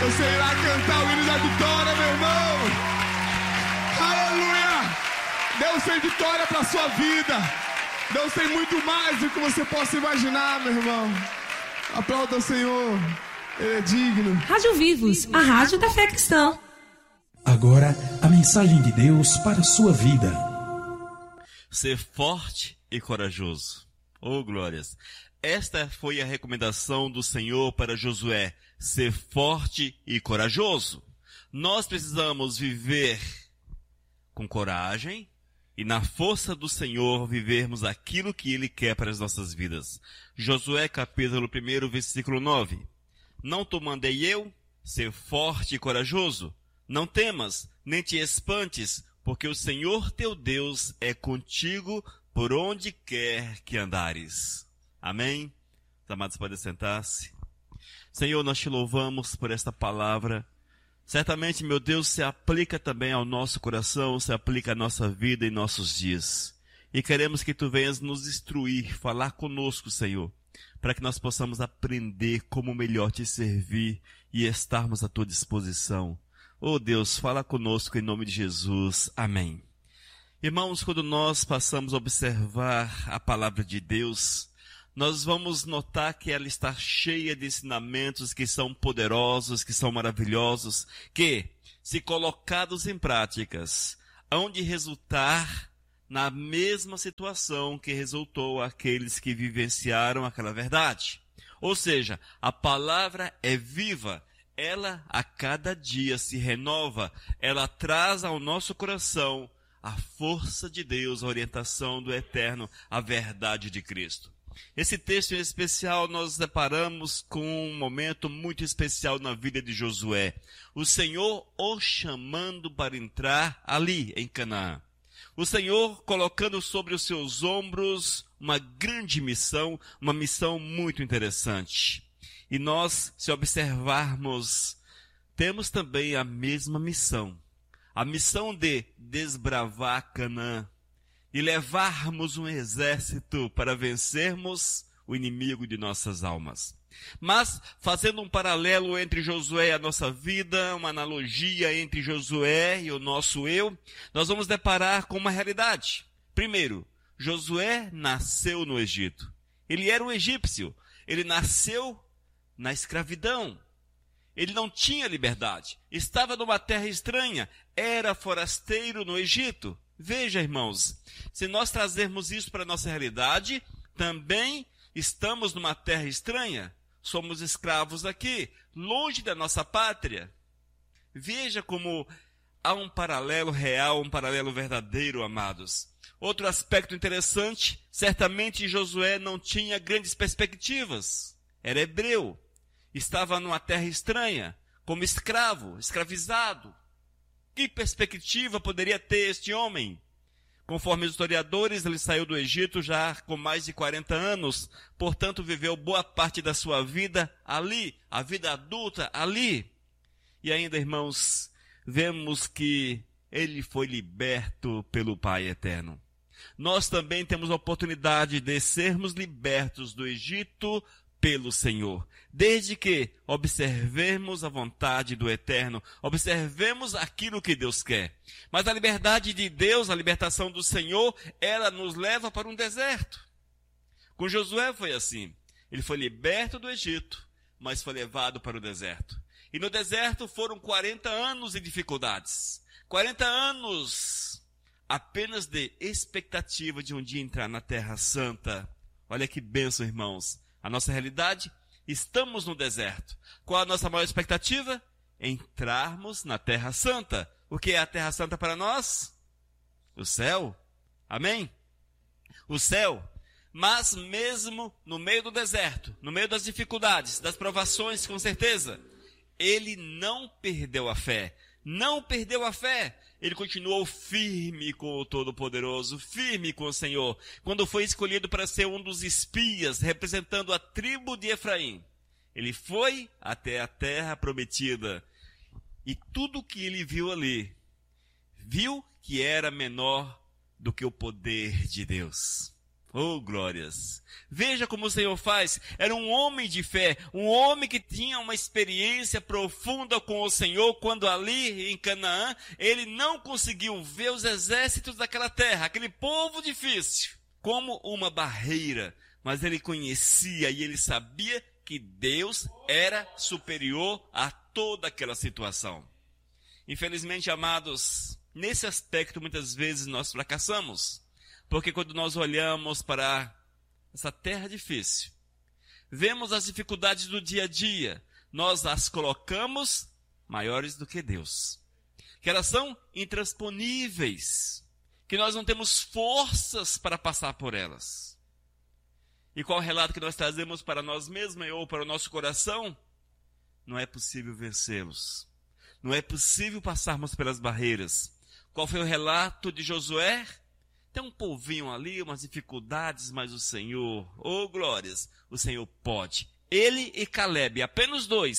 Você irá cantar o hino da vitória, meu irmão. Aleluia! Deus tem vitória para a sua vida. Deus tem muito mais do que você possa imaginar, meu irmão. Aplauda o Senhor. Ele é digno. Rádio Vivos, a rádio da fé cristã. Agora, a mensagem de Deus para a sua vida. Ser forte e corajoso. Oh, glórias! Esta foi a recomendação do Senhor para Josué. Ser forte e corajoso. Nós precisamos viver com coragem e na força do Senhor vivermos aquilo que Ele quer para as nossas vidas. Josué capítulo 1, versículo 9. Não te mandei eu ser forte e corajoso? Não temas, nem te espantes, porque o Senhor teu Deus é contigo por onde quer que andares. Amém? Os amados podem sentar-se. Senhor, nós te louvamos por esta palavra. Certamente, meu Deus, se aplica também ao nosso coração, se aplica à nossa vida e nossos dias. E queremos que tu venhas nos instruir, falar conosco, Senhor, para que nós possamos aprender como melhor te servir e estarmos à tua disposição. Oh Deus, fala conosco em nome de Jesus. Amém. Irmãos, quando nós passamos a observar a palavra de Deus, nós vamos notar que ela está cheia de ensinamentos que são poderosos, que são maravilhosos, que, se colocados em práticas, hão de resultar na mesma situação que resultou aqueles que vivenciaram aquela verdade. Ou seja, a palavra é viva, ela a cada dia se renova, ela traz ao nosso coração a força de Deus, a orientação do Eterno, a verdade de Cristo. Esse texto em especial nós nos deparamos com um momento muito especial na vida de Josué. O Senhor o chamando para entrar ali em Canaã. O Senhor colocando sobre os seus ombros uma grande missão, uma missão muito interessante. E nós, se observarmos, temos também a mesma missão. A missão de desbravar Canaã e levarmos um exército para vencermos o inimigo de nossas almas. Mas, fazendo um paralelo entre Josué e a nossa vida, uma analogia entre Josué e o nosso eu, nós vamos deparar com uma realidade. Primeiro, Josué nasceu no Egito. Ele era um egípcio. Ele nasceu na escravidão. Ele não tinha liberdade. Estava numa terra estranha. Era forasteiro no Egito. Veja, irmãos, se nós trazermos isso para a nossa realidade, também estamos numa terra estranha. Somos escravos aqui, longe da nossa pátria. Veja como há um paralelo real, um paralelo verdadeiro, amados. Outro aspecto interessante, certamente Josué não tinha grandes perspectivas. Era hebreu, estava numa terra estranha, como escravo, escravizado. Que perspectiva poderia ter este homem? Conforme os historiadores, ele saiu do Egito já com mais de 40 anos, portanto viveu boa parte da sua vida ali, a vida adulta ali. E ainda, irmãos, vemos que ele foi liberto pelo Pai Eterno. Nós também temos a oportunidade de sermos libertos do Egito pelo Senhor, desde que observemos a vontade do Eterno, observemos aquilo que Deus quer. Mas a liberdade de Deus, a libertação do Senhor, ela nos leva para um deserto. Com Josué foi assim. Ele foi liberto do Egito, mas foi levado para o deserto. E no deserto foram 40 anos de dificuldades. 40 anos apenas de expectativa de um dia entrar na Terra Santa. Olha que bênção, irmãos. A nossa realidade, estamos no deserto. Qual a nossa maior expectativa? Entrarmos na Terra Santa. O que é a Terra Santa para nós? O céu. Amém? O céu. Mas mesmo no meio do deserto, no meio das dificuldades, das provações, com certeza, ele não perdeu a fé. Não perdeu a fé. Ele continuou firme com o Todo-Poderoso, firme com o Senhor. Quando foi escolhido para ser um dos espias, representando a tribo de Efraim, ele foi até a terra prometida. E tudo que ele viu ali, viu que era menor do que o poder de Deus. Oh, glórias! Veja como o Senhor faz. Era um homem de fé, um homem que tinha uma experiência profunda com o Senhor, quando ali em Canaã, ele não conseguiu ver os exércitos daquela terra, aquele povo difícil, como uma barreira. Mas ele conhecia e ele sabia que Deus era superior a toda aquela situação. Infelizmente, amados, nesse aspecto muitas vezes nós fracassamos. Porque quando nós olhamos para essa terra difícil, vemos as dificuldades do dia a dia, nós as colocamos maiores do que Deus. Que elas são intransponíveis, que nós não temos forças para passar por elas. E qual o relato que nós trazemos para nós mesmos ou para o nosso coração? Não é possível vencê-los. Não é possível passarmos pelas barreiras. Qual foi o relato de Josué? Tem um povinho ali, umas dificuldades, mas o Senhor, oh glórias, o Senhor pode. Ele e Calebe, apenas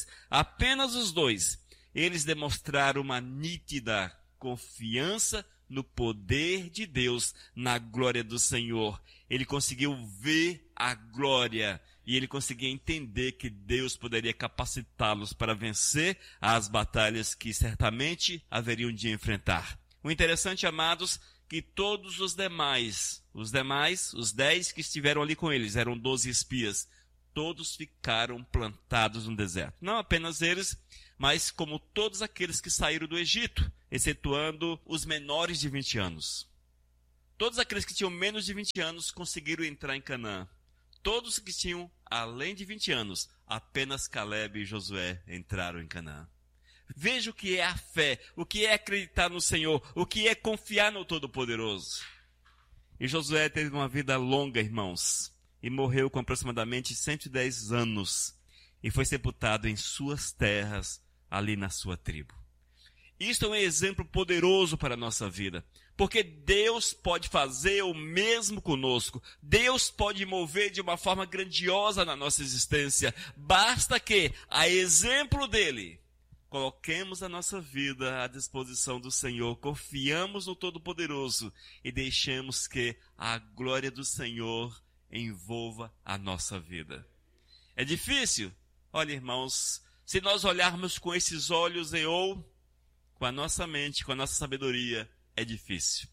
os dois, eles demonstraram uma nítida confiança no poder de Deus, na glória do Senhor. Ele conseguiu ver a glória e ele conseguia entender que Deus poderia capacitá-los para vencer as batalhas que certamente haveriam de enfrentar. O interessante, amados, que todos os 10 que estiveram ali com eles, eram 12 espias, todos ficaram plantados no deserto. Não apenas eles, mas como todos aqueles que saíram do Egito, excetuando os menores de 20 anos. Todos aqueles que tinham menos de 20 anos conseguiram entrar em Canaã. Todos que tinham além de 20 anos, apenas Calebe e Josué entraram em Canaã. Veja o que é a fé, o que é acreditar no Senhor, o que é confiar no Todo-Poderoso. E Josué teve uma vida longa, irmãos, e morreu com aproximadamente 110 anos, e foi sepultado em suas terras, ali na sua tribo. Isto é um exemplo poderoso para a nossa vida, porque Deus pode fazer o mesmo conosco. Deus pode mover de uma forma grandiosa na nossa existência. Basta que, a exemplo dele, coloquemos a nossa vida à disposição do Senhor, confiamos no Todo-Poderoso e deixemos que a glória do Senhor envolva a nossa vida. É difícil? Olha, irmãos, se nós olharmos com esses olhos ou com a nossa mente, com a nossa sabedoria, é difícil.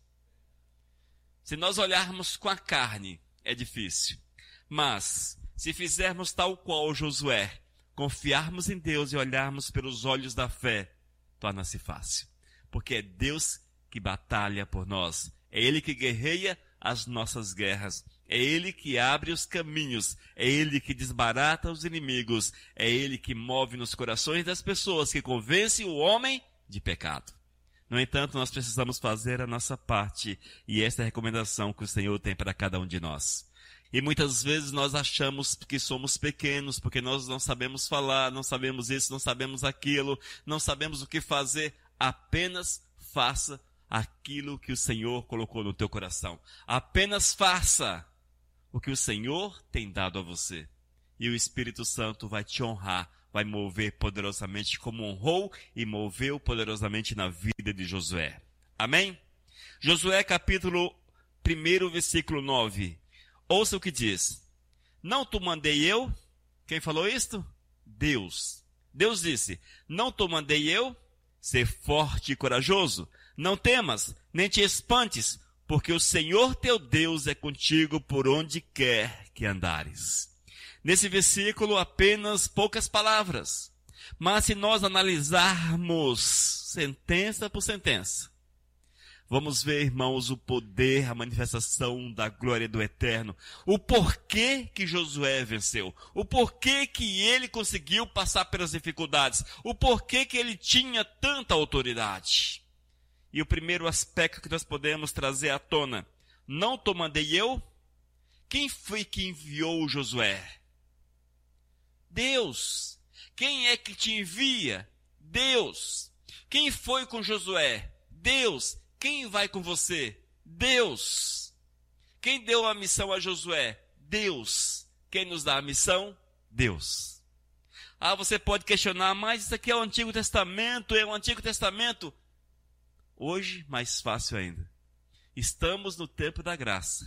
Se nós olharmos com a carne, é difícil. Mas, se fizermos tal qual Josué, confiarmos em Deus e olharmos pelos olhos da fé, torna-se fácil. Porque é Deus que batalha por nós. É Ele que guerreia as nossas guerras. É Ele que abre os caminhos. É Ele que desbarata os inimigos. É Ele que move nos corações das pessoas, que convence o homem de pecado. No entanto, nós precisamos fazer a nossa parte. E esta é a recomendação que o Senhor tem para cada um de nós. E muitas vezes nós achamos que somos pequenos, porque nós não sabemos falar, não sabemos isso, não sabemos aquilo, não sabemos o que fazer. Apenas faça aquilo que o Senhor colocou no teu coração. Apenas faça o que o Senhor tem dado a você. E o Espírito Santo vai te honrar, vai mover poderosamente como honrou e moveu poderosamente na vida de Josué. Amém? Josué capítulo 1, versículo 9. Ouça o que diz. Não te mandei eu? Quem falou isto? Deus. Deus disse, não te mandei eu? Ser forte e corajoso. Não temas, nem te espantes, porque o Senhor teu Deus é contigo por onde quer que andares. Nesse versículo, apenas poucas palavras. Mas se nós analisarmos sentença por sentença, vamos ver, irmãos, o poder, a manifestação da glória do Eterno. O porquê que Josué venceu. O porquê que ele conseguiu passar pelas dificuldades. O porquê que ele tinha tanta autoridade. E o primeiro aspecto que nós podemos trazer à tona. Não te mandei eu? Quem foi que enviou Josué? Deus. Quem é que te envia? Deus. Quem foi com Josué? Deus. Quem vai com você? Deus. Quem deu a missão a Josué? Deus. Quem nos dá a missão? Deus. Ah, você pode questionar, mas isso aqui é o Antigo Testamento, é o Antigo Testamento. Hoje, mais fácil ainda. Estamos no tempo da graça.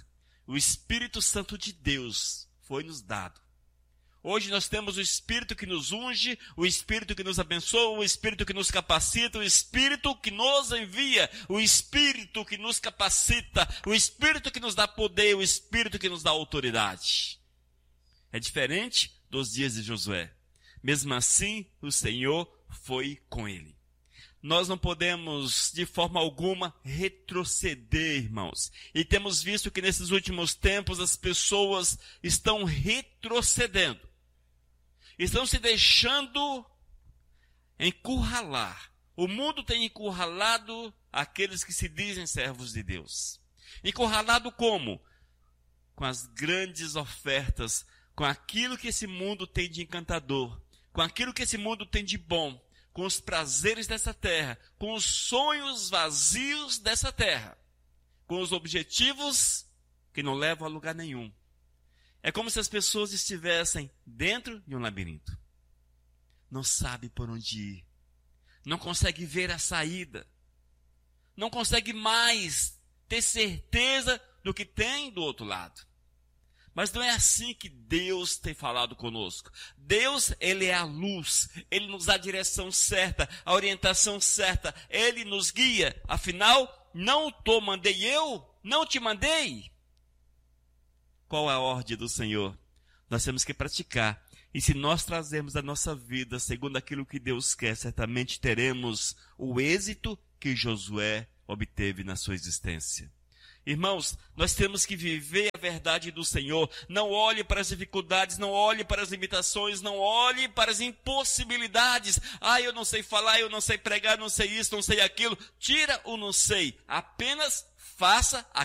o Espírito Santo de Deus foi nos dado. Hoje nós temos o Espírito que nos unge, o Espírito que nos abençoa, o Espírito que nos capacita, o Espírito que nos envia, o Espírito que nos capacita, o Espírito que nos dá poder, o Espírito que nos dá autoridade. É diferente dos dias de Josué. Mesmo assim, o Senhor foi com ele. Nós não podemos, de forma alguma, retroceder, irmãos. E temos visto que nesses últimos tempos as pessoas estão retrocedendo. Estão se deixando encurralar. O mundo tem encurralado aqueles que se dizem servos de Deus. Encurralado como? Com as grandes ofertas, com aquilo que esse mundo tem de encantador, com aquilo que esse mundo tem de bom, com os prazeres dessa terra, com os sonhos vazios dessa terra, com os objetivos que não levam a lugar nenhum. É como se as pessoas estivessem dentro de um labirinto. Não sabe por onde ir. Não consegue ver a saída. Não consegue mais ter certeza do que tem do outro lado. Mas não é assim que Deus tem falado conosco. Deus, Ele é a luz. Ele nos dá a direção certa, a orientação certa. Ele nos guia. Afinal, não mandei eu, não te mandei. Qual é a ordem do Senhor? Nós temos que praticar. E se nós trazermos a nossa vida segundo aquilo que Deus quer, certamente teremos o êxito que Josué obteve na sua existência. Irmãos, nós temos que viver a verdade do Senhor. Não olhe para as dificuldades, não olhe para as limitações, não olhe para as impossibilidades. Eu não sei falar, eu não sei pregar, não sei isso, não sei aquilo. Tira o não sei. Apenas faça